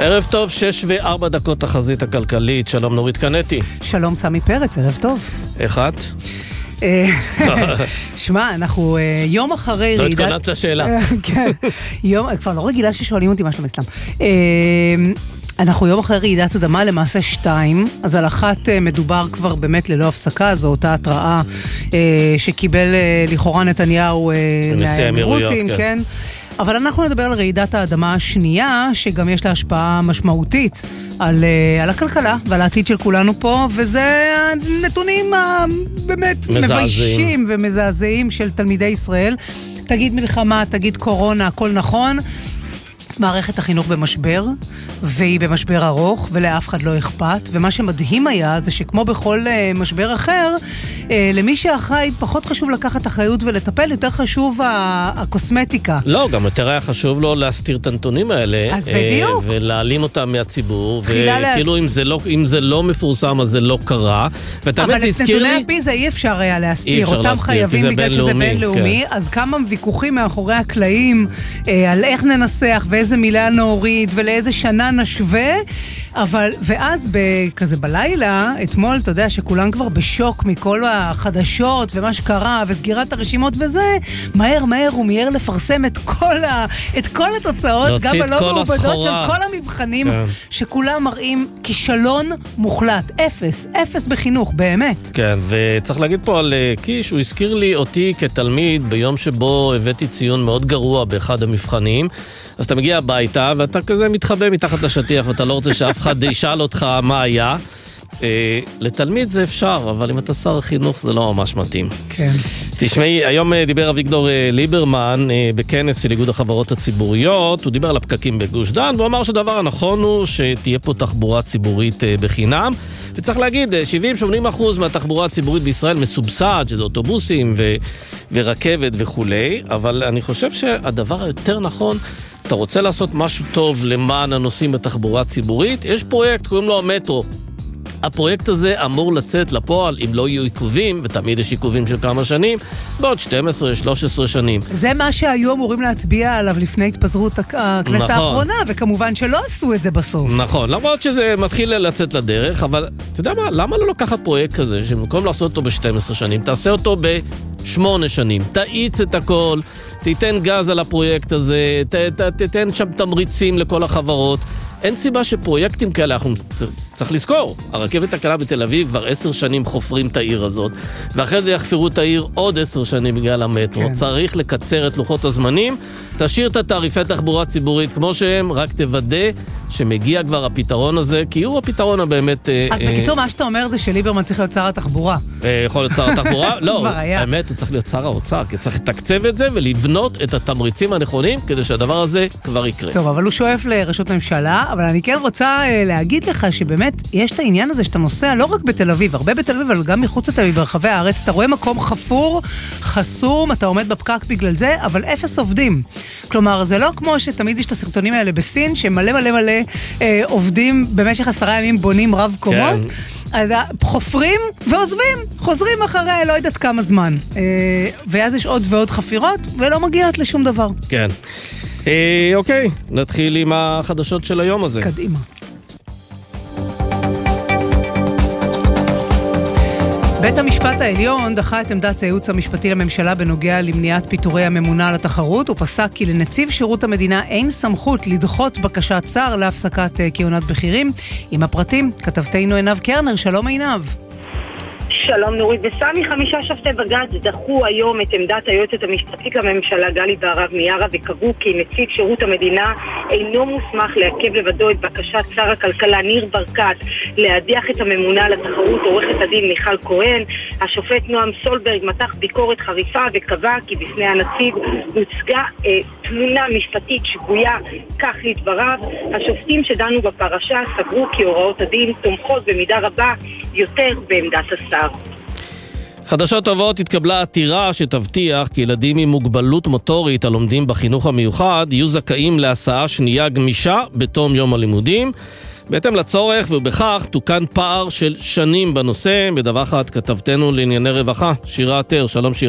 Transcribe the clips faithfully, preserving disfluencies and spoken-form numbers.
ערב טוב, שש וארבע דקות תחזית הכלכלית. שלום נורית קנטי. שלום סמי פרץ, ערב טוב. איך את? שמע, אנחנו יום אחרי לא רעידת... לא התכוננת לשאלה. כן, יום, כבר לא רגילה ששואלים אותי מה שלום אסלאם. אנחנו יום אחרי רעידת אדמה, למעשה שתיים, אז על אחת מדובר כבר באמת ללא הפסקה, זו אותה התראה שקיבל לכאורה נתניהו מהאמירויות, כן. אבל אנחנו נדבר על רעידת האדמה השנייה, שגם יש לה השפעה משמעותית על, על הכלכלה ועל העתיד של כולנו פה, וזה הנתונים באמת מביישים ומזעזעים של תלמידי ישראל. תגיד מלחמה, תגיד קורונה, הכל נכון. מערכת החינוך במשבר, והיא במשבר ארוך, ולאף אחד לא אכפת, ומה שמדהים היה, זה שכמו בכל uh, משבר אחר, uh, למי שאחראי פחות חשוב לקחת אחריות ולטפל, יותר חשוב הקוסמטיקה. לא, גם יותר היה חשוב לו להסתיר את הנתונים האלה. אז בדיוק. Uh, ולהעלים אותם מהציבור, וכאילו אם זה לא, אם זה לא מפורסם, אז זה לא קרה. אבל את נתוני הפיזה אי אפשר היה להסתיר, אותם להסתיר, חייבים בגלל שזה בינלאומי, כן. אז כמה ויכוחים מאחורי הקלעים, uh, על איך ננסח ואיזה מילה נוריד ולאיזה שנה נשווה, אבל, ואז כזה בלילה, אתמול, אתה יודע שכולם כבר בשוק מכל החדשות ומה שקרה וסגירת הרשימות וזה, מהר מהר הוא מהר לפרסם את כל, ה, את כל התוצאות, גם הלא מעובדות של כל המבחנים, כן. שכולם מראים כישלון מוחלט, אפס, אפס בחינוך, באמת. כן, וצריך להגיד פה על קיש, הוא הזכיר לי אותי כתלמיד ביום שבו הבאתי ציון מאוד גרוע באחד המבחנים, אז אתה מגיע הביתה, ואתה כזה מתחבא מתחת לשטיח, ואתה לא רוצה שאף אחד ישאל אותך מה היה. לתלמיד זה אפשר, אבל אם אתה שר החינוך זה לא ממש מתאים. כן. תשמעי, היום דיבר אביגדור ליברמן בכנס של איגוד החברות הציבוריות, הוא דיבר על הפקקים בגוש דן, והוא אמר שהדבר הנכון הוא שתהיה פה תחבורה ציבורית בחינם, וצריך להגיד, שבעים שמונים אחוז מהתחבורה הציבורית בישראל מסובסד, שזה אוטובוסים ו- ורכבת וכולי, אבל אני חושב שהדבר היותר נכון, אתה רוצה לעשות משהו טוב למען הנוסעים בתחבורה ציבורית, יש פרויקט, קוראים לו המטרו. הפרויקט הזה אמור לצאת לפועל, אם לא יהיו עיכובים, ותמיד יש עיכובים של כמה שנים, בעוד שתים עשרה שלוש עשרה שנים. זה מה שהיו אמורים להצביע עליו לפני התפזרות הכנסת האחרונה, וכמובן שלא עשו את זה בסוף. נכון, למרות שזה מתחיל לצאת לדרך, אבל אתה יודע מה, למה לא לקחת פרויקט כזה, שבמקום לעשות אותו ב-שתים עשרה שנים, תעשה אותו ב-שמונה שנים, תאיץ את הכל, תיתן גז על הפרויקט הזה, ת, ת, תתן שם תמריצים לכל החברות. אין סיבה שפרויקטים כאלה, אנחנו צריך לזכור, הרכבת הקלה בתל אביב כבר עשר שנים חופרים את העיר הזאת, ואחרי זה יחפרו את העיר עוד עשר שנים בגלל המטרו. כן. צריך לקצר את לוחות הזמנים, תשאיר את התעריפי תחבורה ציבורית כמו שהם, רק תוודא שמגיע כבר הפתרון הזה, כי הוא הפתרון הבאמת... אז אה, בקיצור, אה, מה שאתה אומר זה שליברמן צריך להיות שר התחבורה. אה, יכול להיות שר התחבורה? לא, האמת, הוא צריך להיות שר האוצר, כי צריך לתקצב את זה ולבנות את התמריצים הנכונים, כדי שהדבר הזה כבר יקרה. טוב, אבל הוא שואף לרשות ממשלה, אבל אני כן רוצה אה, להגיד לך שבאמת יש את העניין הזה שאתה נוסע לא רק בתל אביב, הרבה בתל אביב, אבל גם מחוץ לתל אביב, ברחבי הארץ, אתה רואה מקום חפור, חסום, אתה עומד בפקק בגלל זה, אבל אפס עובדים. כלומר, זה לא כמו שתמיד יש את הסרטונים האלה בסין, שמלא מלא מלא אה, עובדים במשך עשרה ימים בונים רב קומות, כן. אז חופרים ועוזבים, חוזרים אחרי לא יודעת כמה זמן. אה, ואז יש עוד ועוד חפירות, ולא מגיעות לשום דבר. כן. אה, אוקיי, נתחיל עם החדשות של היום הזה. קדימה. בית המשפט העליון דחה את עמדת הייעוץ המשפטי לממשלה בנוגע למניעת פיטורי הממונה על התחרות, ופסק כי לנציב שירות המדינה אין סמכות לדחות בקשת שר להפסקת כהונת בכירים. עם הפרטים, כתבתנו עינב קרנר. שלום עינב. שלום נורית וסמי. חמישה שופטי בג"ץ דחו היום את עמדת היועצת המשפטית לממשלה גלי בהרב מיארה, וקבעו כי נציב שירות המדינה אינו מוסמך לעכב לבדו את בקשת שר הכלכלה ניר ברקת להדיח את הממונה על התחרות עורכת הדין מיכל כהן. השופט נועם סולברג מתח ביקורת חריפה וקבע כי בפני הנציב הוצגה אה, תמונה משפטית שגויה, כך לדבריו. השופטים שדנו בפרשה סברו כי הוראות הדין תומכות במידה רבה יותר בעמדת השר. חדשות טובות, התקבלה עתירה שתבטיח כי ילדים עם מוגבלות מוטורית הלומדים בחינוך המיוחד יהיו זכאים להסעה שנייה גמישה בתום יום הלימודים. בהתאם לצורך, ובכך תוקן פער של שנים בנושא. בדווחת כתבתנו לענייני רווחה, שירה עטר. שלום שירה.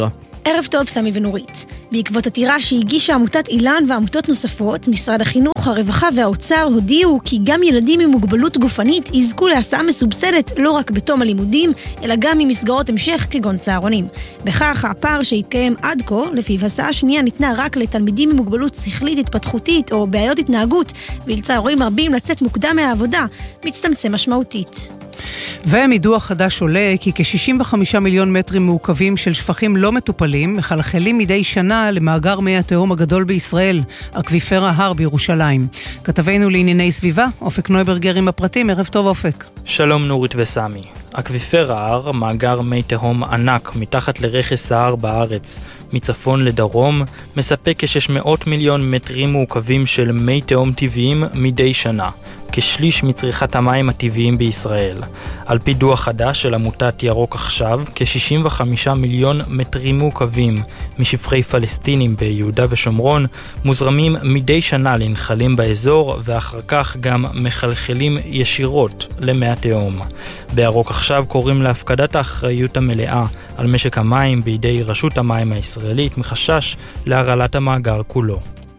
ערב טוב, סמי ונורית. בעקבות עתירה שהגישה עמותת אילן ועמותות נוספות, משרד החינוך, הרווחה והאוצר הודיעו כי גם ילדים עם מוגבלות גופנית יזכו להסעה מסובסדת לא רק בתום הלימודים, אלא גם ממסגרות המשך כגון צהרונים. בכך הפער שהתקיים עד כה, לפיו הסעה שנייה ניתנה רק לתלמידים עם מוגבלות שכלית התפתחותית או בעיות התנהגות, ואילצה הורים רבים לצאת מוקדם מהעבודה, מצטמצם משמעותית. ומדוח חדש עולה כי כ-שישים וחמישה מיליון מטרים מעוקבים של שפכים לא מטופלים מחלחלים מדי שנה למאגר מי התהום הגדול בישראל, אקוויפר ההר בירושלים. כתבנו לענייני סביבה, אופק נויברגר עם הפרטים. ערב טוב אופק. שלום נורית וסמי. אקוויפר ההר, מאגר מי תהום ענק מתחת לרכס ההר בארץ, מצפון לדרום, מספק כ-שש מאות מיליון מטרים מעוקבים של מי תהום טבעיים מדי שנה. כשליש מצריכת המים הטבעיים בישראל. על פי דוח חדש של עמותת ירוק עכשיו, כ-שישים וחמישה מיליון מטרים מעוקבים משפכי פלסטינים ביהודה ושומרון מוזרמים מדי שנה לנחלים באזור, ואחר כך גם מחלחלים ישירות למי התהום. בירוק עכשיו קוראים להפקדת האחריות המלאה על משק המים בידי רשות המים הישראלית מחשש להרעלת המאגר כולו.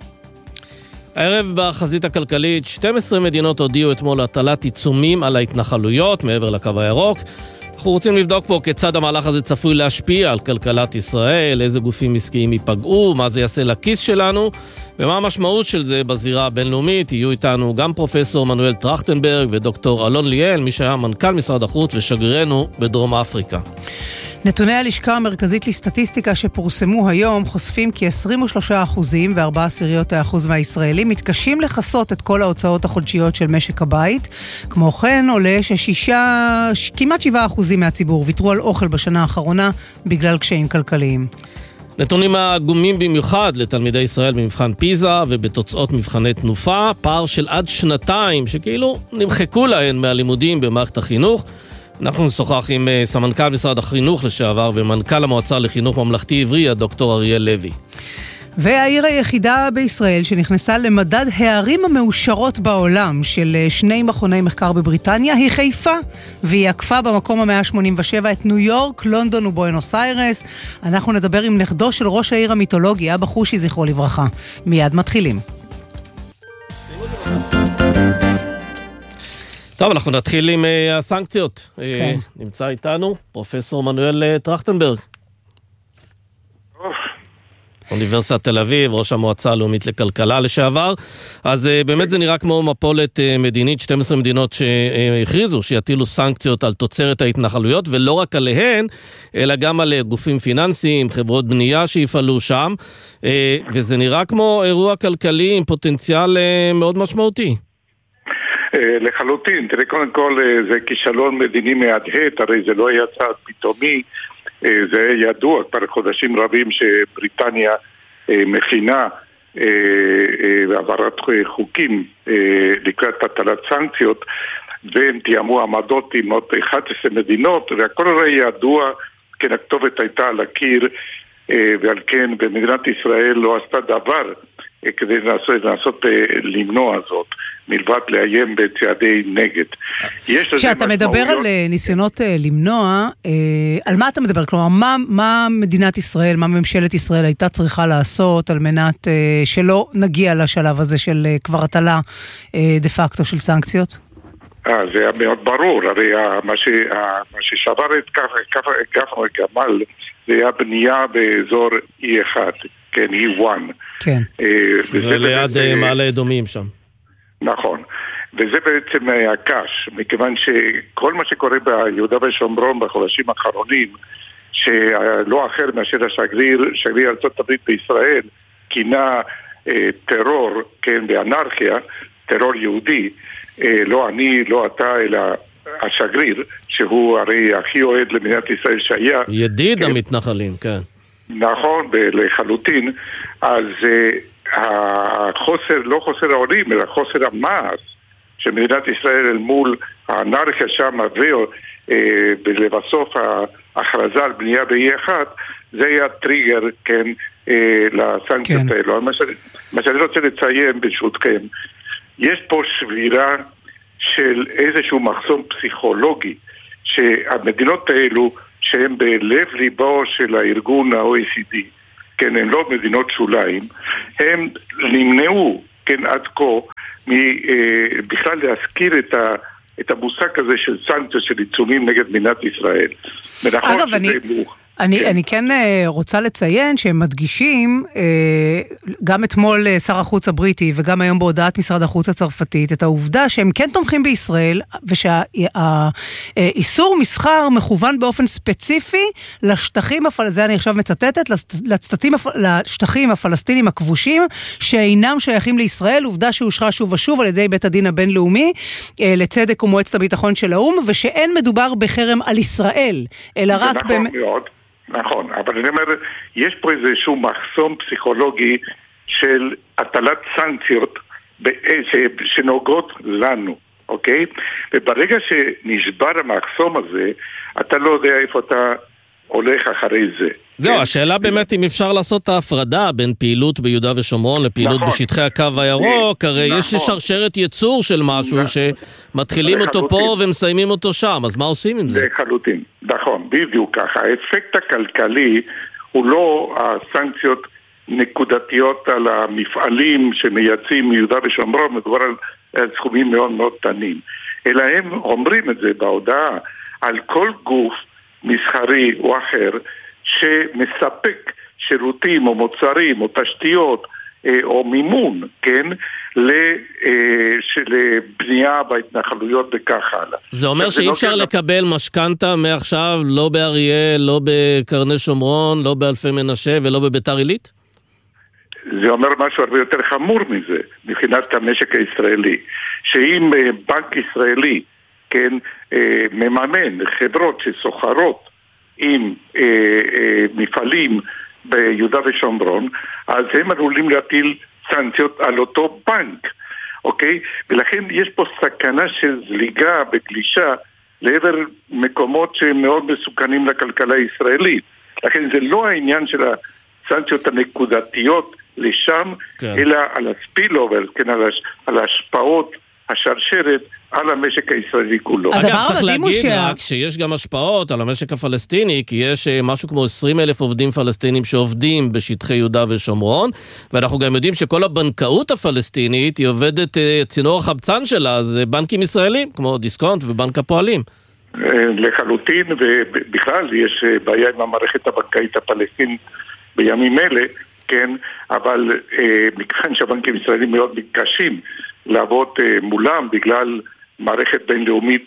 הערב בחזית הכלכלית, שתים עשרה מדינות הודיעו אתמול הטלת עיצומים על ההתנחלויות מעבר לקו הירוק. אנחנו רוצים לבדוק פה כיצד המהלך הזה צפוי להשפיע על כלכלת ישראל, איזה גופים עסקיים ייפגעו, מה זה יעשה לכיס שלנו, ומה המשמעות של זה בזירה הבינלאומית. יהיו איתנו גם פרופסור מנואל טרכטנברג ודוקטור אלון ליאל, מי שהיה מנכ"ל משרד החוץ ושגרירנו בדרום אפריקה. נתוני הלשכה המרכזית לסטטיסטיקה שפורסמו היום חושפים כי עשרים ושלושה אחוזים וארבע עשיריות האחוז מהישראלים מתקשים לחסות את כל ההוצאות החודשיות של משק הבית. כמו כן עולה ששישה, כמעט שבעה אחוזים מהציבור ויתרו על אוכל בשנה האחרונה בגלל קשיים כלכליים. נתונים העגומים במיוחד לתלמידי ישראל במבחן פיזה ובתוצאות מבחני תנופה, פער של עד שנתיים שכאילו נמחקו להן מהלימודים במערכת החינוך. אנחנו נשוחח עם סמנכ"ל משרד החינוך לשעבר ומנכ"ל המועצה לחינוך ממלכתי עברי, הדוקטור אריאל לוי. והעיר היחידה בישראל שנכנסה למדד הערים המאושרות בעולם של שני מכוני מחקר בבריטניה היא חיפה, והיא עקפה במקום ה-מאה שמונים ושבע את ניו יורק, לונדון ובואנוס איירס. אנחנו נדבר עם נכדו של ראש העיר המיתולוגי, אבא חושי זכרו לברכה. מיד מתחילים. טוב, אנחנו נתחיל עם uh, הסנקציות. כן. Uh, נמצא איתנו פרופסור מנואל uh, טרכטנברג. אוניברסיטת תל אביב, ראש המועצה הלאומית לכלכלה לשעבר. אז uh, באמת זה נראה כמו מפולת uh, מדינית, שתים עשרה מדינות שהכריזו שיטילו סנקציות על תוצרת ההתנחלויות, ולא רק עליהן, אלא גם על גופים פיננסיים, חברות בנייה שיפעלו שם, uh, וזה נראה כמו אירוע כלכלי עם פוטנציאל uh, מאוד משמעותי. לחלוטין, תראה, קודם כל זה כישלון מדיני מהדהד, הרי זה לא היה צעד פתאומי, זה ידוע כבר חודשים רבים שבריטניה מכינה העברת חוקים לקראת הטלת סנקציות, והם תיאמו עמדות עם עוד אחת עשרה מדינות, והכל הרי ידוע, כן, הכתובת הייתה על הקיר, ועל כן במדינת ישראל לא עשתה דבר כדי לנסות, לנסות למנוע זאת, מלבד לאיים בצעדי נגד. כשאתה מדבר על ניסיונות למנוע, על מה אתה מדבר? כלומר, מה, מה מדינת ישראל, מה ממשלת ישראל הייתה צריכה לעשות על מנת שלא נגיע לשלב הזה של כבר הטלה דה פקטו של סנקציות? אה, זה היה מאוד ברור, הרי מה, ש, מה ששבר את כף הגמל זה היה בנייה באזור אי אחד, כן, אי אחת. כן. זה ליד מעלה אדומים שם. נכון, וזה בעצם הקש, מכיוון שכל מה שקורה ביהודה ושומרון בחודשים האחרונים, שלא אחר מאשר השגריר, שגריר ארצות הברית בישראל, כינה אה, טרור, כן, באנרכיה, טרור יהודי, אה, לא אני, לא אתה, אלא השגריר, שהוא הרי הכי אוהד למדינת ישראל שהיה. ידיד כן, המתנחלים, כן. נכון, לחלוטין, אז אה, החוסר, לא חוסר העולים, אלא חוסר המעש של מדינת ישראל אל מול האנרכיה שם, ולבסוף ההכרזה על בנייה באי אחד, זה היה טריגר, כן, לסנקציות כן. האלו. מה שאני, מה שאני רוצה לציין ברשותכם, יש פה שבירה של איזשהו מחסום פסיכולוגי, שהמדינות האלו שהם בלב ליבו של הארגון ה-או אי סי די, כן, הם לא מדינות שוליים, הם נמנעו, כן, עד כה, בכלל להזכיר את ה... את המושג הזה של סנקציות של עיצומים נגד מדינת ישראל. אגב, אני... אני, כן. אני כן רוצה לציין שהם מדגישים, גם אתמול שר החוץ הבריטי וגם היום בהודעת משרד החוץ הצרפתית, את העובדה שהם כן תומכים בישראל, ושהאיסור מסחר מכוון באופן ספציפי לשטחים, זה אני עכשיו מצטטת, לשטחים, לשטחים הפלסטינים הכבושים, שאינם שייכים לישראל, עובדה שהושרה שוב ושוב על ידי בית הדין הבינלאומי, לצדק ומועצת הביטחון של האום, ושאין מדובר בחרם על ישראל, אלא רק... נכון באמת... מאוד. נכון, אבל אני אומר, יש פה איזשהו מחסום פסיכולוגי של הטלת סנקציות שנוגעות לנו, אוקיי? וברגע שנשבר המחסום הזה, אתה לא יודע איפה אתה הולך אחרי זה. זהו, השאלה באמת אם אפשר לעשות את ההפרדה בין פעילות ביהודה ושומרון לפעילות בשטחי הקו הירוק, הרי יש שרשרת ייצור של משהו שמתחילים אותו פה ומסיימים אותו שם, אז מה עושים עם זה? לחלוטין, נכון, בדיוק ככה. האפקט הכלכלי הוא לא הסנקציות נקודתיות על המפעלים שמייצאים מיהודה ושומרון, מדובר על סכומים מאוד מאוד קטנים, אלא הם אומרים את זה בהודעה על כל גוף מסחרי או אחר שמספק שירותים או מוצרים או תשתיות או מימון, כן, לבנייה בהתנחלויות וכך הלאה. זה אומר שאי אפשר לקבל משכנתה מעכשיו לא באריאל, לא בקרני שומרון, לא באלפי מנשה ולא בביתר עילית? זה אומר משהו הרבה יותר חמור מזה מבחינת המשק הישראלי, שאם בנק ישראלי, כן, מממן חברות שסוחרות עם אה, אה, מפעלים ביהודה ושומרון, אז הם עלולים להטיל סנקציות על אותו בנק, אוקיי? ולכן יש פה סכנה של זליגה בגלישה לעבר מקומות שהם מאוד מסוכנים לכלכלה הישראלית. לכן זה לא העניין של הסנקציות הנקודתיות לשם, כן. אלא על הספילובר, כן, על, הש, על ההשפעות השרשרת על המשק הישראלי כולו. אגב, צריך להגיד רק שיש גם השפעות על המשק הפלסטיני, כי יש משהו כמו עשרים אלף עובדים פלסטינים שעובדים בשטחי יהודה ושומרון, ואנחנו גם יודעים שכל הבנקאות הפלסטינית היא עובדת, צינור החמצן שלה, זה בנקים ישראלים, כמו דיסקונט ובנק הפועלים. לחלוטין, ובכלל יש בעיה עם המערכת הבנקאית הפלסטינית בימים אלה, כן, אבל מכיוון שהבנקים ישראלים מאוד מתקשים לעבוד מולם בגלל מערכת בינלאומית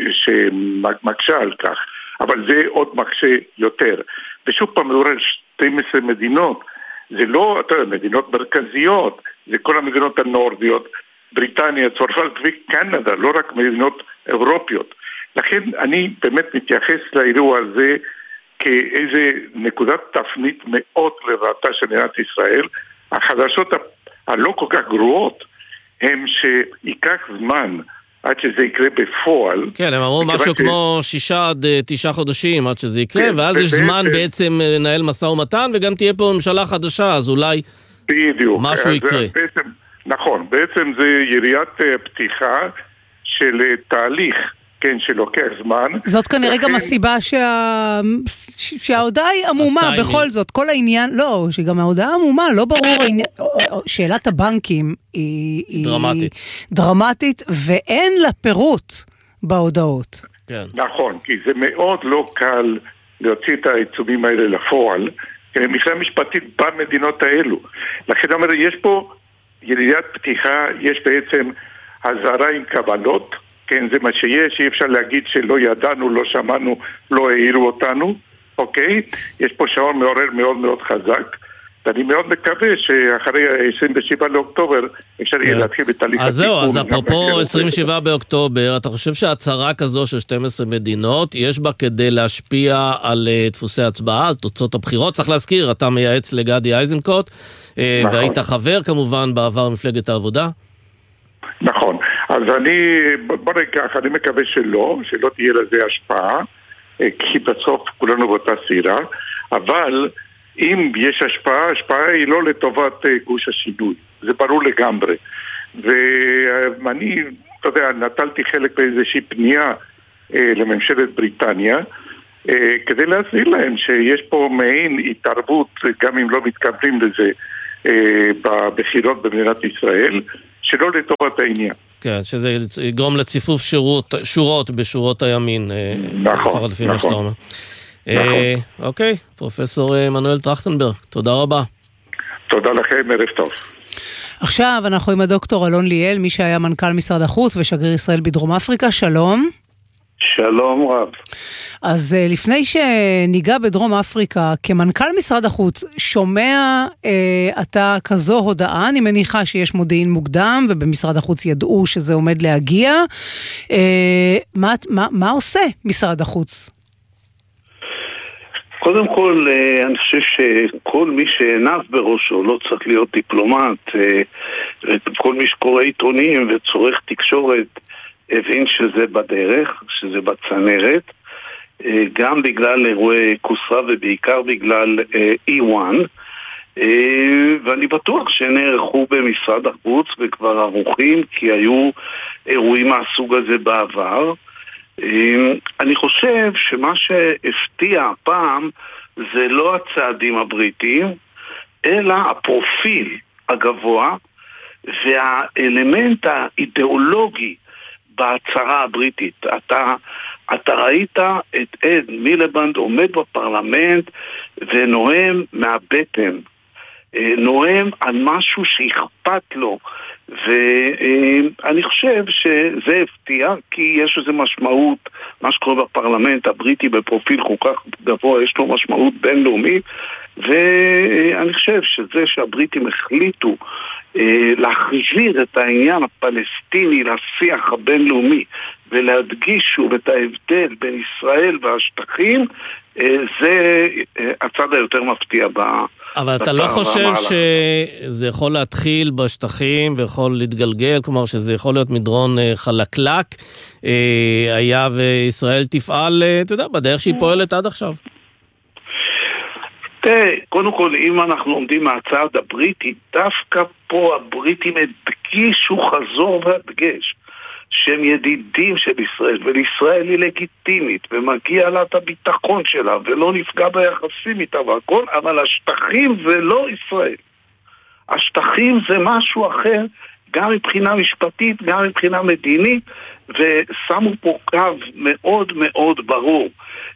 שמקשה על כך, אבל זה עוד מקשה יותר. ושוב פעם מדובר על שתים עשרה מדינות, זה לא, אתה יודע, מדינות מרכזיות, זה כל המדינות הנורדיות, בריטניה, צרפת וקנדה, לא רק מדינות אירופיות. לכן אני באמת מתייחס לאירוע הזה כאיזה נקודת תפנית מאוד לרעתה של מדינת ישראל. החדשות הלא כל כך גרועות הם שייקח זמן עד שזה יקרה בפועל. כן, הם אמרו משהו כמו שישה עד תשעה חודשים עד שזה יקרה, ואז יש זמן בעצם לנהל משא ומתן, וגם תהיה פה ממשלה חדשה, אז אולי משהו יקרה. נכון, בעצם זה יריית פתיחה של תהליך, כן, שלוקח זמן. זאת כנראה גם הסיבה שההודעה היא עמומה, בכל זאת, כל העניין, לא, שגם ההודעה עמומה, לא ברור, שאלת הבנקים היא דרמטית. דרמטית, ואין לה פירוט בהודעות. נכון, כי זה מאוד לא קל להוציא את העיצומים האלה לפועל, מבחינה משפטית במדינות האלו. לכן אומר, יש פה יריית פתיחה, יש בעצם הזהרה עם קבלות, כן, זה מה שיש, אי אפשר להגיד שלא ידענו, לא שמענו, לא העירו אותנו, אוקיי? יש פה שעון מעורר מאוד מאוד חזק, ואני מאוד מקווה שאחרי ה-עשרים ושבעה לאוקטובר אפשר יהיה להתחיל בתהליך התיקון. אז זהו, אז אפרופו עשרים ושבעה באוקטובר, אתה חושב שההצהרה כזו של שתים עשרה מדינות, יש בה כדי להשפיע על דפוסי הצבעה, על תוצאות הבחירות? צריך להזכיר, אתה מייעץ לגדי איזנקוט, והיית חבר כמובן בעבר מפלגת העבודה? נכון, אז אני, בוא ניקח, אני מקווה שלא, שלא תהיה לזה השפעה, כי בסוף כולנו באותה סירה, אבל אם יש השפעה, השפעה היא לא לטובת גוש השינוי, זה ברור לגמרי. ואני, אתה יודע, נטלתי חלק באיזושהי פנייה לממשלת בריטניה, כדי להסביר להם שיש פה מעין התערבות, גם אם לא מתכוונים לזה, בבחירות במדינת ישראל, שלא לטובת העניין. כן, שזה יגרום לציפוף שורות, שורות בשורות הימין. נכון, נכון. אוקיי, פרופסור מנואל טרכטנברג, תודה רבה. תודה לכם, ערב טוב. עכשיו אנחנו עם הדוקטור אלון ליאל, מי שהיה מנכ"ל משרד החוץ ושגריר ישראל בדרום אפריקה. שלום. שלום רב. אז לפני שניגע בדרום אפריקה, כמנכ"ל משרד החוץ, שומע אה, אתה כזו הודעה? אני מניחה שיש מודיעין מוקדם, ובמשרד החוץ ידעו שזה עומד להגיע. אה, מה, מה, מה עושה משרד החוץ? קודם כל, אני חושב שכל מי שעיניו בראשו לא צריך להיות דיפלומט, כל מי שקורא עיתונים וצורך תקשורת, הבין שזה בדרך, שזה בצנרת, גם בגלל אירועי קוסרה ובעיקר בגלל אי וואן, ואני בטוח שנערכו במשרד החוץ וכבר ערוכים, כי היו אירועים מהסוג הזה בעבר. אני חושב שמה שהפתיע הפעם זה לא הצעדים הבריטיים, אלא הפרופיל הגבוה והאלמנט האידיאולוגי בהצהרה הבריטית. אתה, אתה ראית את אד מיליבנד עומד בפרלמנט ונואם מהבטן, נואם על משהו שאכפת לו, ואני חושב שזה הפתיע, כי יש איזו משמעות, מה שקורה בפרלמנט הבריטי בפרופיל כל כך גבוה, יש לו משמעות בינלאומית, ואני חושב שזה שהבריטים החליטו להחזיר את העניין הפלסטיני לשיח הבינלאומי ולהדגיש שוב את ההבדל בין ישראל והשטחים, זה הצד היותר מפתיע ב... אבל אתה לא חושב שזה יכול להתחיל בשטחים ויכול להתגלגל, כלומר שזה יכול להיות מדרון חלקלק, היה וישראל תפעל, אתה יודע, בדרך שהיא פועלת עד עכשיו? תראה, קודם כל, אם אנחנו עומדים מהצד הבריטי, דווקא פה הבריטים הדגישו חזור והדגש שהם ידידים של ישראל, ולישראל היא לגיטימית, ומגיע לה את הביטחון שלה, ולא נפגע ביחסים איתה והכל, אבל השטחים זה לא ישראל. השטחים זה משהו אחר, גם מבחינה משפטית, גם מבחינה מדינית, ושמו פה קו מאוד מאוד ברור.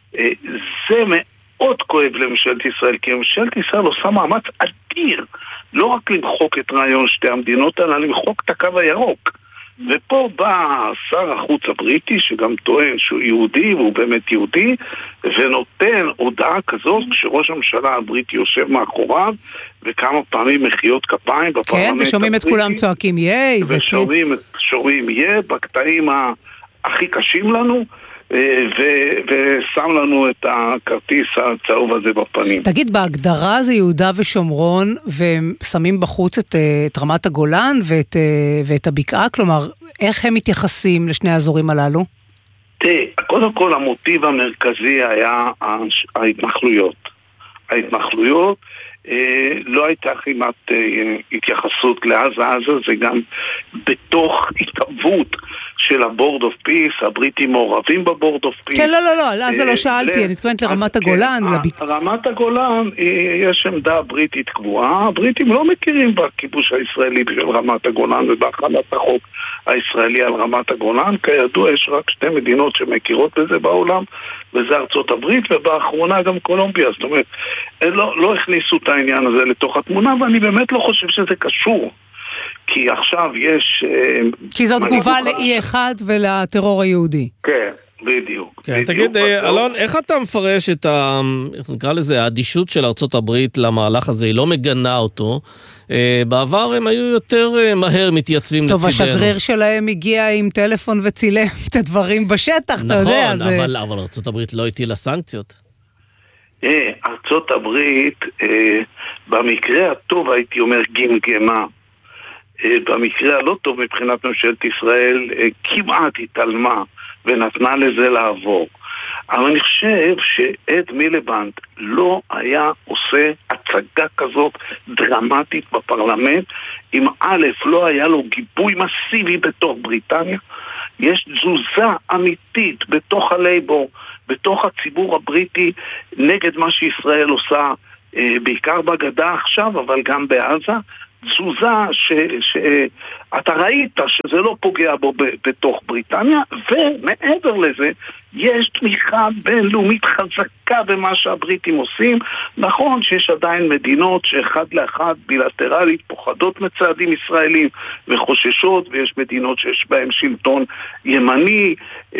זה מאוד כואב לממשלת ישראל, כי ממשלת ישראל עושה מאמץ אדיר, לא רק למחוק את רעיון שתי המדינות, אלא למחוק את הקו הירוק. ופה בא שר החוץ הבריטי, שגם טוען שהוא יהודי, והוא באמת יהודי, ונותן הודעה כזאת, כשראש הממשלה הבריטי יושב מאחוריו, וכמה פעמים מחיאות כפיים בפרלמנט הבריטי. כן, ושומעים את כולם צועקים ייי. ושומעים שומעים ייי, בקטעים הכי קשים לנו, ושם לנו את הכרטיס הצהוב הזה בפנים. תגיד, בהגדרה זה יהודה ושומרון, ושמים בחוץ את, את רמת הגולן ואת, ואת הבקעה, כלומר, איך הם מתייחסים לשני האזורים הללו? תראה, קודם כל המוטיב המרכזי היה ההתנחלויות. ההתנחלויות, לא הייתה כמעט התייחסות לעזה, עזה זה גם בתוך התערבות של הבורד אוף פיס, הבריטים מעורבים בבורד אוף פיס. כן, לא, לא, לא, לעזה לא שאלתי, אני מתכוונת לרמת הגולן. רמת הגולן, יש עמדה בריטית קבועה, הבריטים לא מכירים בכיבוש הישראלי בשביל רמת הגולן ובהכנת החוק הישראלי על רמת הגולן, כידוע יש רק שתי מדינות שמכירות בזה בעולם, וזה ארצות הברית, ובאחרונה גם קולומביה, זאת אומרת, לא, לא הכניסו את העניין הזה לתוך התמונה, ואני באמת לא חושב שזה קשור, כי עכשיו יש... כי זאת תגובה לאי אחד ולטרור היהודי. כן, בדיוק. כן, תגיד, אלון, איך אתה מפרש את ה... איך נקרא לזה, האדישות של ארצות הברית למהלך הזה, היא לא מגנה אותו, בעבר הם היו יותר מהר מתייצבים לצידנו. טוב, השגריר שלהם הגיע עם טלפון וצילם את הדברים בשטח, אתה יודע. נכון, אבל ארצות הברית לא הטילה סנקציות. ארצות הברית, במקרה הטוב הייתי אומר גמגמה, במקרה הלא טוב מבחינת ממשלת ישראל כמעט התעלמה ונתנה לזה לעבור. אבל אני חושב שאד מיליבנד לא היה עושה הצגה כזאת דרמטית בפרלמנט אם א' לא היה לו גיבוי מסיבי בתוך בריטניה. יש תזוזה אמיתית בתוך הלייבור בתוך הציבור הבריטי נגד מה שישראל עושה, בעיקר בגדה עכשיו, אבל גם בעזה, תזוזה שאתה ראית שזה לא פוגע בו בתוך בריטניה, ומעבר לזה יש תמיכה בינלאומית חזקה במה שהבריטים עושים. נכון שיש עדיין מדינות שאחד לאחד בילטרלית פוחדות מצעדים ישראלים וחוששות, ויש מדינות שיש בהם שלטון ימני,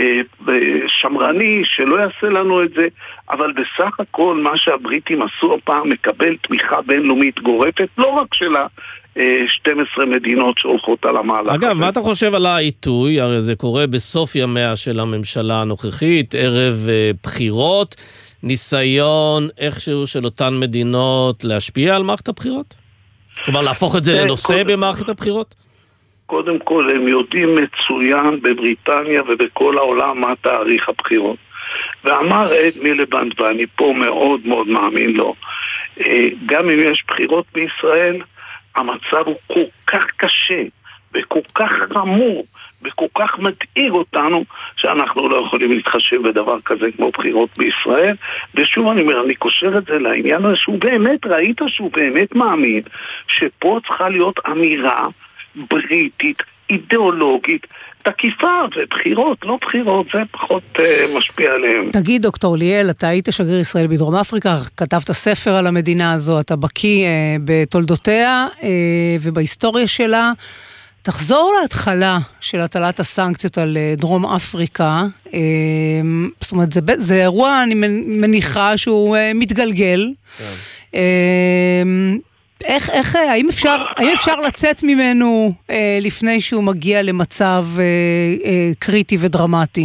שמרני, שלא יעשה לנו את זה, אבל בסך הכל מה שהבריטים עשו הפעם מקבל תמיכה בינלאומית גורפת, לא רק שלה, שתים עשרה מדינות שהולכות על המהלך. אגב, מה אתה חושב על העיתוי? הרי זה קורה בסוף ימיה של הממשלה הנוכחית, ערב בחירות, ניסיון איכשהו של אותן מדינות להשפיע על מערכת הבחירות? כלומר, להפוך את זה לנושא במערכת הבחירות? קודם כל, הם יודעים מצוין בבריטניה ובכל העולם מה תאריך הבחירות. ואמר אד מיליבנד, ואני פה מאוד מאוד מאמין לו, גם אם יש בחירות בישראל, המצב הוא כל כך קשה וכל כך חמור וכל כך מדאיג אותנו שאנחנו לא יכולים להתחשב בדבר כזה כמו בחירות בישראל. ושוב אני אומר, אני קושר את זה לעניין הזה שהוא באמת, ראית שהוא באמת מאמין שפה צריכה להיות אמירה בריטית, אידיאולוגית, תקיפה, ובחירות, לא בחירות, זה פחות uh, משפיע עליהם. תגיד, דוקטור ליאל, אתה היית שגריר ישראל בדרום אפריקה, כתבת ספר על המדינה הזו, אתה בקיא uh, בתולדותיה uh, ובהיסטוריה שלה. תחזור להתחלה של הטלת הסנקציות על uh, דרום אפריקה. Uh, זאת אומרת, זה, זה אירוע, אני מניחה שהוא uh, מתגלגל. כן. Uh, איך, איך, האם אפשר, האם אפשר לצאת ממנו אה, לפני שהוא מגיע למצב אה, אה, קריטי ודרמטי?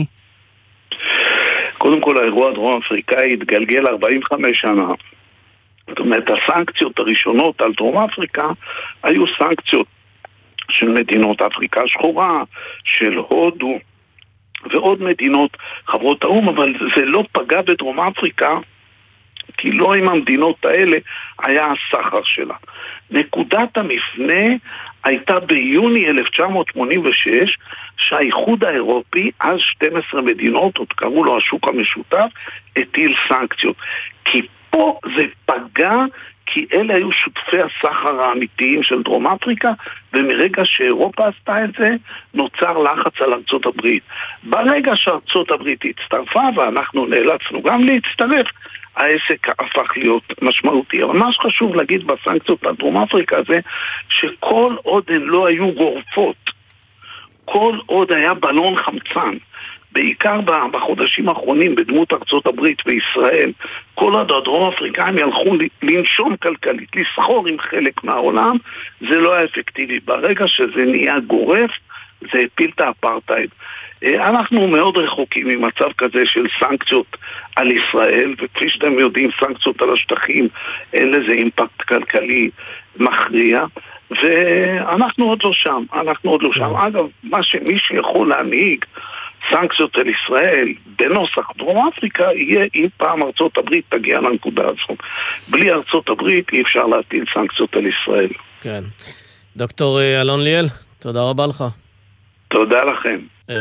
קודם כל, האירוע הדרום אפריקאי התגלגל ארבעים וחמש שנה. זאת אומרת, הסנקציות הראשונות על דרום אפריקה היו סנקציות של מדינות אפריקה השחורה, של הודו ועוד מדינות חברות האום, אבל זה לא פגע בדרום אפריקה, כי לא עם המדינות האלה היה הסחר שלה. נקודת המפנה הייתה ביוני אלף תשע מאות שמונים ושש, שהאיחוד האירופי, אז שתים עשרה מדינות, עוד קראו לו השוק המשותף, הטיל סנקציות. כי פה זה פגע, כי אלה היו שותפי הסחר האמיתיים של דרום אפריקה, ומרגע שאירופה עשתה את זה, נוצר לחץ על ארצות הברית. ברגע שארצות הברית הצטרפה, ואנחנו נאלצנו גם להצטרף, העסק הפך להיות משמעותי. אבל מה שחשוב להגיד בסנקציות על דרום אפריקה זה שכל עוד הן לא היו גורפות, כל עוד היה בלון חמצן, בעיקר בחודשים האחרונים בדמות ארצות הברית וישראל, כל עוד הדרום אפריקאים ילכו לנשום כלכלית, לסחור עם חלק מהעולם, זה לא היה אפקטיבי. ברגע שזה נהיה גורף, זה הפיל את האפרטהייד. אנחנו מאוד רחוקים ממצב כזה של סנקציות על ישראל, וכפי שאתם יודעים, סנקציות על השטחים, אין לזה אימפקט כלכלי מכריע, ואנחנו עוד לא שם, אנחנו עוד לא שם. אגב, מה שמי שיכול להנהיג סנקציות על ישראל בנוסח דרום אפריקה יהיה אם פעם ארצות הברית תגיע לנקודה הזאת. בלי ארצות הברית אי אפשר להטיל סנקציות על ישראל. כן. דוקטור אלון ליאל, תודה רבה לך. תודה לכם.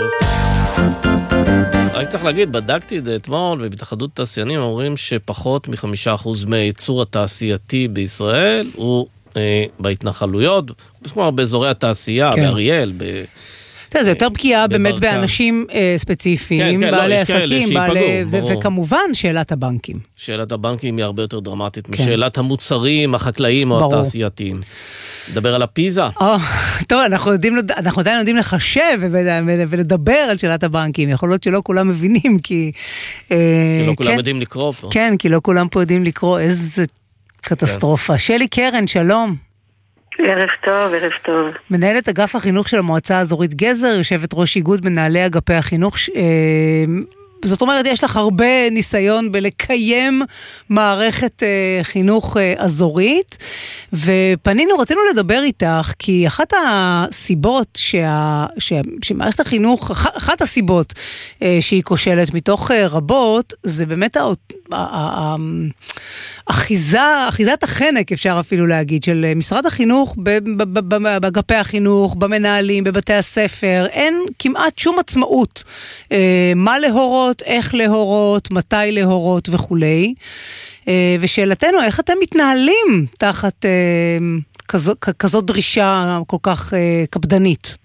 רק צריך להגיד, בדקתי את זה אתמול, ובהתאחדות תעשיינים אומרים שפחות מחמישה אחוז מהייצור התעשייתי בישראל הוא אה, בהתנחלויות, כלומר באזורי התעשייה, כן. באריאל, ב... זה יותר פגיעה באמת באנשים ספציפיים, בעלי עסקים, וכמובן שאלת הבנקים. שאלת הבנקים היא הרבה יותר דרמטית משאלת המוצרים, החקלאיים או התעשייתיים. נדבר על הפיזה. טוב, אנחנו עדיין יודעים לחשב ולדבר על שאלת הבנקים. יכול להיות שלא כולם מבינים, כי... כי לא כולם יודעים לקרוא פה. כן, כי לא כולם פה יודעים לקרוא. איזה קטסטרופה. שלי קרן, שלום. ערב טוב, ערב טוב. מנהלת אגף החינוך של המועצה האזורית גזר, יושבת ראש איגוד מנהלי אגפי החינוך. זאת אומרת, יש לך הרבה ניסיון בלקיים מערכת חינוך אזורית, ופנינו, רצינו לדבר איתך, כי אחת הסיבות שה, ש, שמערכת החינוך, אחת הסיבות שהיא כושלת מתוך רבות, זה באמת אחיזה, אחיזת החנק אפשר אפילו להגיד, של משרד החינוך באגפי החינוך, במנהלים, בבתי הספר, אין כמעט שום עצמאות. מה להורות, איך להורות, מתי להורות וכולי. ושאלתנו, איך אתם מתנהלים תחת כזו, כזו דרישה כל כך קפדנית?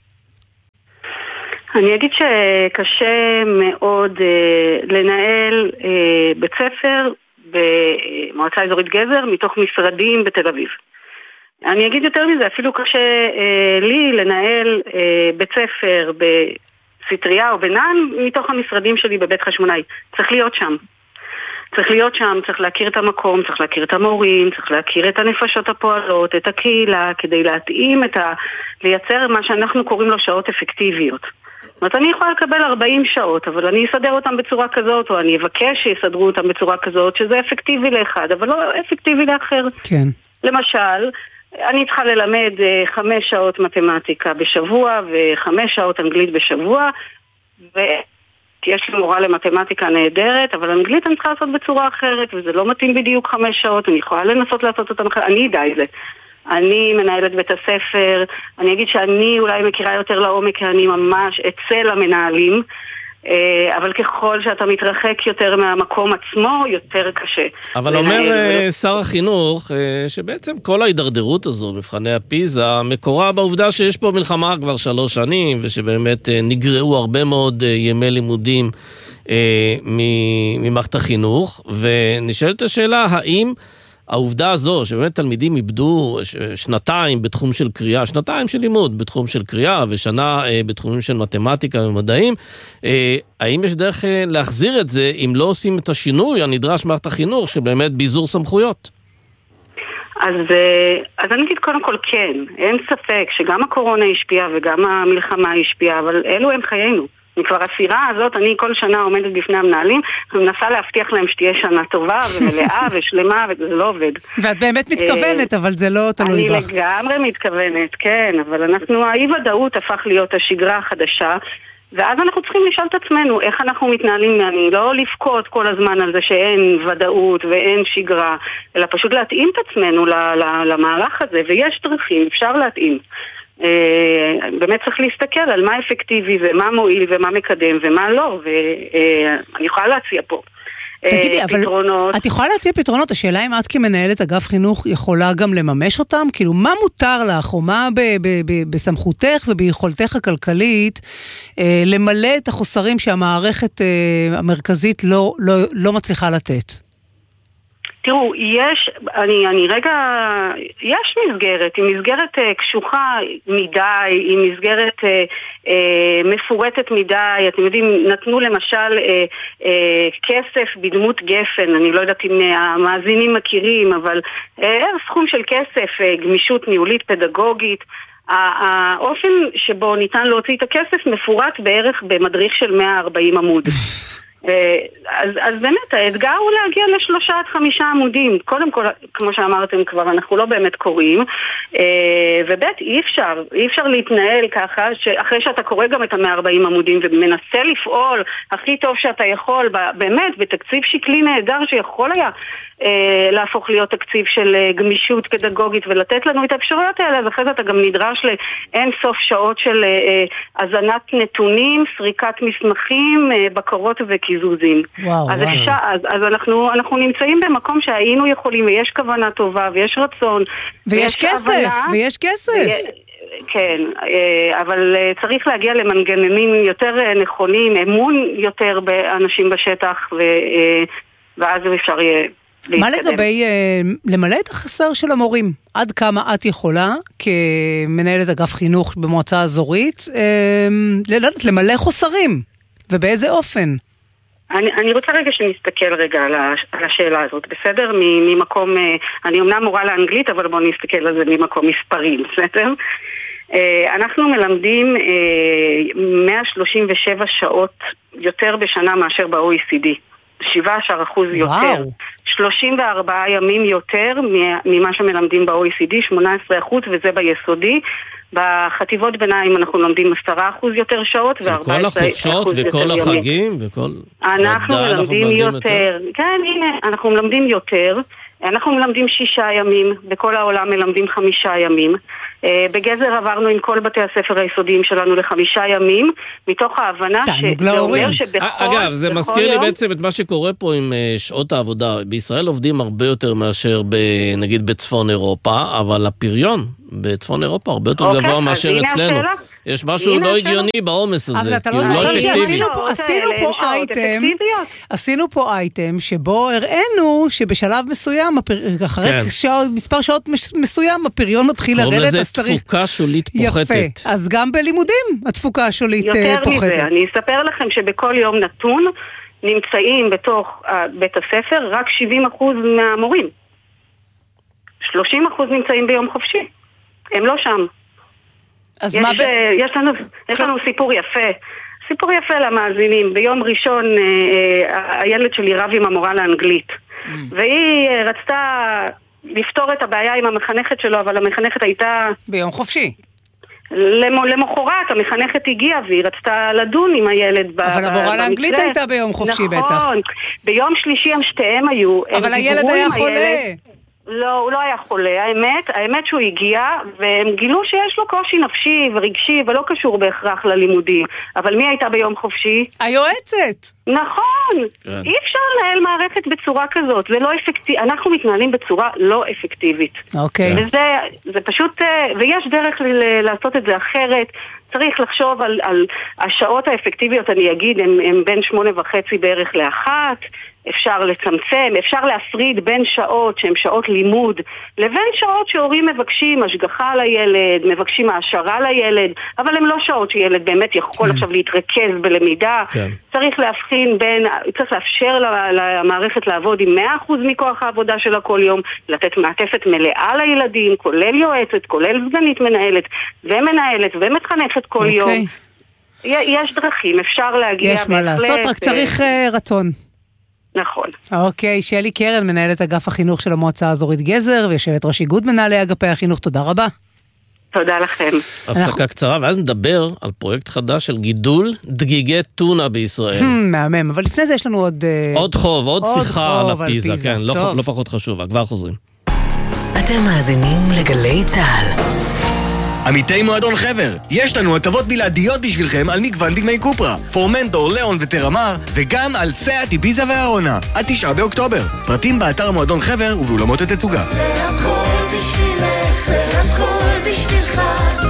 אני אגיד שקשה מאוד לנהל בית ספר במועצה אזורית גזר מתוך משרדים בתל אביב. אני אגיד יותר מזה, אפילו קשה לי לנהל בית ספר בסטריה או בנען מתוך המשרדים שלי בבית חשמונאי. צריך להיות שם. צריך להיות שם, צריך להכיר את המקום, צריך להכיר את המורים, צריך להכיר את הנפשות הפועלות, את הקהילה, כדי להתאים את ה... לייצר מה שאנחנו קוראים לו שעות אפקטיביות. זאת אומרת, אני יכולה לקבל ארבעים שעות, אבל אני אסדר אותם בצורה כזאת, או אני אבקש שיסדרו אותם בצורה כזאת, שזה אפקטיבי לאחד, אבל לא אפקטיבי לאחר. כן. למשל, אני צריכה ללמד חמש שעות מתמטיקה בשבוע, וחמש שעות אנגלית בשבוע, ו... יש לי מורה למתמטיקה נהדרת, אבל אנגלית אני צריכה לעשות בצורה אחרת, וזה לא מתאים בדיוק חמש שעות, אני יכולה לנסות לעשות אותם אחרת, אני אדע את זה. אני מנהלת בית הספר, אני אגיד שאני אולי מכירה יותר לעומק, כי אני ממש אצל המנהלים, אבל ככל שאתה מתרחק יותר מהמקום עצמו, יותר קשה. אבל אומר שר החינוך שבעצם כל ההידרדרות הזו, מבחני הפיזה, מקורה בעובדה שיש פה מלחמה כבר שלוש שנים, ושבאמת נגרעו הרבה מאוד ימי לימודים ממערכת החינוך, ונשאלת השאלה, האם העובדה הזו, שבאמת תלמידים איבדו שנתיים בתחום של קריאה, שנתיים של לימוד בתחום של קריאה, ושנה בתחומים של מתמטיקה ומדעים, האם יש דרך להחזיר את זה, אם לא עושים את השינוי הנדרש מערכת החינוך, שבאמת ביזור סמכויות? אז, אז אני אגיד קודם כל כן, אין ספק שגם הקורונה השפיעה וגם המלחמה השפיעה, אבל אלו הם חיינו. כבר הסירה הזאת, אני כל שנה עומדת בפני המנהלים, ומנסה להבטיח להם שתהיה שנה טובה ומלאה ושלמה, וזה לא עובד. ואת באמת מתכוונת, אבל זה לא תלוי בך. אני לגמרי מתכוונת, כן, אבל אנחנו, האי-ודאות הפך להיות השגרה החדשה, ואז אנחנו צריכים לשאול את עצמנו איך אנחנו מתנהלים, אני לא לפקוט כל הזמן על זה שאין ודאות ואין שגרה, אלא פשוט להתאים את עצמנו למהלך הזה, ויש דרכים, אפשר להתאים. באמת צריך להסתכל על מה אפקטיבי ומה מועיל ומה מקדם ומה לא, ואני יכולה להציע פה תגידי, אבל את יכולה להציע פתרונות, השאלה אם את כמנהלת אגף חינוך יכולה גם לממש אותם, כאילו מה מותר לך או מה בסמכותך וביכולתך הכלכלית למלא את החוסרים שהמערכת המרכזית לא מצליחה לתת? תראו, יש, אני, אני רגע, יש מסגרת, היא מסגרת אה, קשוחה מדי, היא מסגרת אה, אה, מפורטת מדי, אתם יודעים, נתנו למשל אה, אה, כסף בדמות גפן, אני לא יודעת אם המאזינים מכירים, אבל אה, סכום של כסף, אה, גמישות ניהולית פדגוגית, האופן שבו ניתן להוציא את הכסף מפורט בערך במדריך של מאה וארבעים עמוד. אז, אז באמת האתגר הוא להגיע לשלושה עד חמישה עמודים. קודם כל, כמו שאמרתם כבר, אנחנו לא באמת קוראים, ובית אי אפשר אי אפשר להתנהל ככה שאחרי שאתה קורא גם את ה-מאה וארבעים עמודים ומנסה לפעול הכי טוב שאתה יכול, באמת בתקציב שקלי נהדר שיכול היה להפוך להיות תקציב של גמישות פדגוגית ולתת לנו את האפשרויות האלה, אז אחרי זה אתה גם נדרש לאין סוף שעות של הזנת נתונים, סריקת מסמכים, בקרות וקיזוזים. וואו, אז, וואו. אפשר, אז, אז אנחנו, אנחנו נמצאים במקום שהיינו יכולים, ויש כוונה טובה, ויש רצון. ויש, ויש כסף, הבנה, ויש כסף. ו... כן, אבל צריך להגיע למנגנונים יותר נכונים, אמון יותר באנשים בשטח, ו... ואז אפשר יהיה... מה לגבי למלא את החסר של המורים? עד כמה את יכולה כמנהלת אגף חינוך במועצה אזורית למלא חוסרים? ובאיזה אופן? אני, אני רוצה רגע שנסתכל רגע על, הש, על השאלה הזאת, בסדר? ממקום, אני אמנם מורה לאנגלית, אבל בואו נסתכל על זה ממקום מספרים, בסדר? אנחנו מלמדים מאה שלושים ושבע שעות יותר בשנה מאשר ב-או אי סי די. שבעה עשר אחוז יותר. שלושים וארבעה ימים יותר ממה שמלמדים ב-או אי סי די, שמונה עשרה אחוז, וזה ביסודי. בחטיבות ביניים אנחנו לומדים עשרה אחוז יותר שעות, וכל החופשות וכל החגים וכל... אנחנו מלמדים יותר. כן, הנה, אנחנו מלמדים יותר. אנחנו מלמדים שישה ימים, בכל העולם מלמדים חמישה ימים. בגזר עברנו עם כל בתי הספר היסודיים שלנו לחמישה ימים, מתוך ההבנה שזה אומר שבכל... אגב, זה מזכיר לי בעצם את מה שקורה פה עם שעות העבודה. בישראל עובדים הרבה יותר מאשר נגיד בצפון אירופה, אבל הפריון בצפון אירופה הרבה יותר גבוה מאשר אצלנו. יש משהו לא הגיוני בעומס הזה. אבל אתה לא זוכר שעשינו פה אייטם, עשינו פה אייטם שבו הראינו שבשלב מסוים, אחרי מספר שעות מסוים, הפריון מתחיל לרדת. קוראים לזה תפוקה שולית פוחתת. יפה, אז גם בלימודים התפוקה השולית פוחתת. יותר מזה, אני אספר לכם שבכל יום נתון נמצאים בתוך בית הספר רק שבעים אחוז מהמורים. שלושים אחוז נמצאים ביום חופשי. הם לא שם. יש, ב... יש, לנו, יש לנו סיפור יפה, סיפור יפה למאזינים. ביום ראשון אה, הילד שלי רב עם המורה לאנגלית, mm. והיא רצתה לפתור את הבעיה עם המחנכת שלו, אבל המחנכת הייתה... ביום חופשי. למחרת המחנכת הגיעה והיא רצתה לדון עם הילד ב... אבל המורה לאנגלית הייתה ביום חופשי. נכון, בטח. נכון, ביום שלישי הם שתיהם היו. אבל הילד היה חולה. הילד... לא, הוא לא היה חולה, האמת, האמת שהוא הגיע, והם גילו שיש לו קושי נפשי ורגשי, ולא קשור בהכרח ללימודים. אבל מי הייתה ביום חופשי? היועצת. נכון, אי אפשר לנהל מערכת בצורה כזאת, זה לא אפקטיבי, אנחנו מתנהלים בצורה לא אפקטיבית. אוקיי. וזה, זה פשוט, ויש דרך ל- לעשות את זה אחרת, צריך לחשוב על, על השעות האפקטיביות, אני אגיד, הם, הם בין שמונה וחצי בערך לאחת, אפשר לצמצם, אפשר להפריד בין שעות שהן שעות לימוד, לבין שעות שהורים מבקשים השגחה על הילד, מבקשים העשרה לילד, אבל הן לא שעות שילד באמת יכול כן. עכשיו להתרכז בלמידה, כן. צריך להבחין בין, צריך לאפשר למערכת לעבוד עם מאה אחוז מכוח העבודה שלה כל יום, לתת מעטפת מלאה לילדים, כולל יועצת, כולל סגנית מנהלת, ומנהלת ומתחנפת כל okay. יום. יש דרכים, אפשר להגיע... יש מה לעשות, רק צריך uh, רצון. נכון. אוקיי, שלי קרן, מנהלת אגף החינוך של המועצה האזורית גזר, ויושבת ראש איגוד מנהלי אגפי החינוך, תודה רבה. תודה לכם. הפסקה קצרה, ואז נדבר על פרויקט חדש של גידול דגיגי טונה בישראל. מהמם, אבל לפני זה יש לנו עוד... עוד חוב, עוד שיחה על הפיזה, כן, לא פחות חשוב, כבר חוזרים. אתם מאזינים לגלי צהל. עמיתי מועדון חבר, יש לנו הטבות בלעדיות בשבילכם על מגוון דגמי קופרה, פורמנטור, ליאון וטרמר, וגם על סאט, איביזה והארונה, עד תשעה באוקטובר. פרטים באתר מועדון חבר ובאולמות התצוגה. זה הכל בשבילך, זה הכל בשבילך,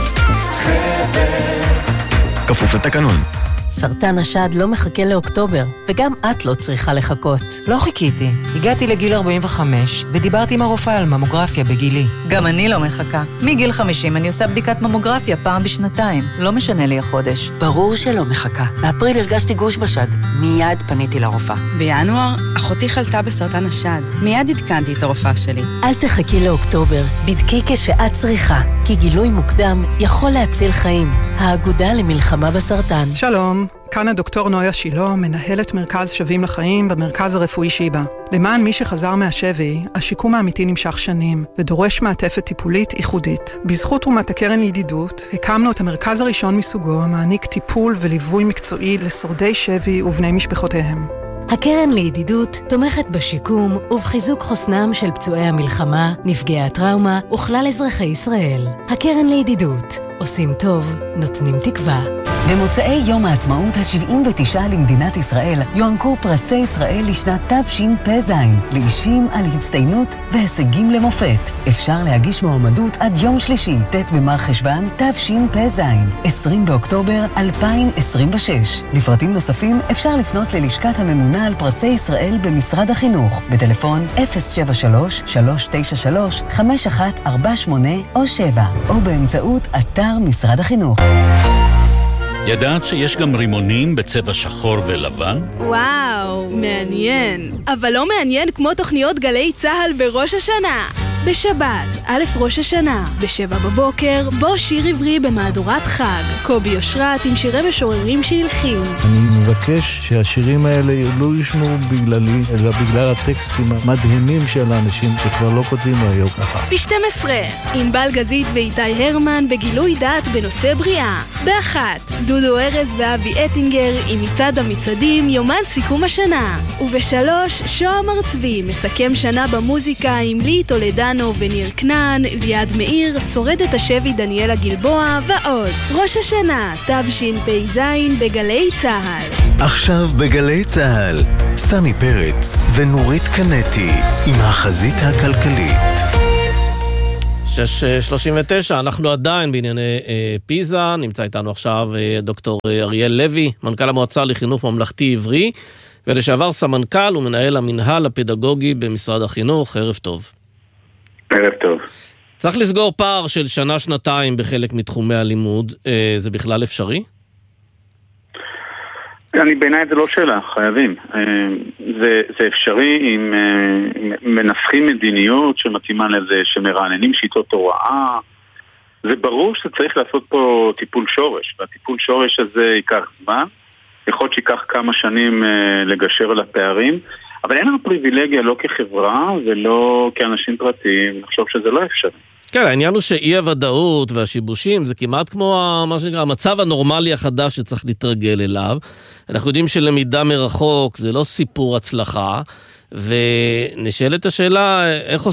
חבר. כפוף לתקנון. סרטן השד לא מחכה לאוקטובר, וגם את לא צריכה לחכות. לא חיכיתי. הגעתי לגיל ארבעים וחמש, ודיברתי עם הרופאה על ממוגרפיה בגילי. גם אני לא מחכה. מגיל חמישים אני עושה בדיקת ממוגרפיה פעם בשנתיים. לא משנה לי החודש. ברור שלא מחכה. באפריל הרגשתי גוש בשד. מיד פניתי לרופאה. בינואר, אחותי חלתה בסרטן השד. מיד עדכנתי את הרופאה שלי. אל תחכי לאוקטובר. בדקי כשאת צריכה. כי גילוי מוקדם יכול להציל חיים. האגודה למלחמה בסרטן. שלום. כאן הדוקטור נויה שילה, מנהלת מרכז שווים לחיים במרכז הרפואי שיבא. למען מי שחזר מהשבי, השיקום האמיתי נמשך שנים, ודורש מעטפת טיפולית ייחודית. בזכות תרומת הקרן לידידות, הקמנו את המרכז הראשון מסוגו, המעניק טיפול וליווי מקצועי לשורדי שבי ובני משפחותיהם. הקרן לידידות תומכת בשיקום ובחיזוק חוסנם של פצועי המלחמה, נפגעי הטראומה וכלל אזרחי ישראל. הקרן לידידות, עושים טוב, נותנים תקווה. במוצאי יום העצמאות ה-שבעים ותשע למדינת ישראל יוענקו פרסי ישראל לשנת תשפ"ז לאישים על הצטיינות והישגים למופת. אפשר להגיש מועמדות עד יום שלישי, ט' במר חשוון תשפ"ז, עשרים באוקטובר אלפיים עשרים ושש. לפרטים נוספים אפשר לפנות ללשכת הממונה על פרסי ישראל במשרד החינוך בטלפון אפס שבע שלוש שלוש תשע שלוש חמש אחת ארבע שמונה או שבע או באמצעות אתר משרד החינוך. ידעת שיש גם רימונים בצבע שחור ולבן? וואו, מעניין. אבל לא מעניין כמו תוכניות גלי צהל בראש השנה. בשבת, א' ראש השנה, בשבע בבוקר, בוא שיר עברי במהדורת חג. קובי אושרת עם שירי משוררים שהלחין. אני מבקש שהשירים האלה לא ישמעו בגללי, אלא בגלל הטקסטים המדהימים של האנשים שכבר לא כותבים היום ככה. ב-שתים עשרה, ענבל גזית ואיתי הרמן בגילוי דעת בנושא בריאה. באחת, דודו ארז ואבי אטינגר עם מצעד המצעדים יומן סיכום השנה. ובשלוש, שוהם ארצבי מסכם שנה במוזיקה עם לי טולדנו וניר כנען, ליעד מאיר, שורדת השבי דניאלה גלבוע ועוד. ראש השנה, תשפ"ז בגלי צהל. עכשיו בגלי צהל, סמי פרץ ונורית קנטי עם החזית הכלכלית. שש שלושים ותשע, אנחנו עדיין בענייני אה, פיזה, נמצא איתנו עכשיו אה, דוקטור אריאל לוי, מנכ"ל המועצה לחינוך ממלכתי עברי, ולשעבר סמנכ"ל ומנהל המנהל הפדגוגי במשרד החינוך. ערב טוב. ערב טוב. צריך לסגור פער של שנה-שנתיים בחלק מתחומי הלימוד, אה, זה בכלל אפשרי? אני בעיניי זה לא שאלה, חייבים. זה, זה אפשרי אם מנסחים מדיניות שמתאימה לזה, שמרעננים שיטות הוראה. זה ברור שצריך לעשות פה טיפול שורש, והטיפול שורש הזה ייקח זמן, יכול להיות שיקח כמה שנים לגשר על הפערים, אבל אין לנו פריבילגיה לא כחברה ולא כאנשים פרטיים, אני חושב שזה לא אפשרי. כן, העניין הוא שאי הוודאות והשיבושים זה כמעט כמו מה שנקרא, המצב הנורמלי החדש שצריך להתרגל אליו. אנחנו יודעים שלמידה מרחוק זה לא סיפור הצלחה, ונשאלת השאלה איך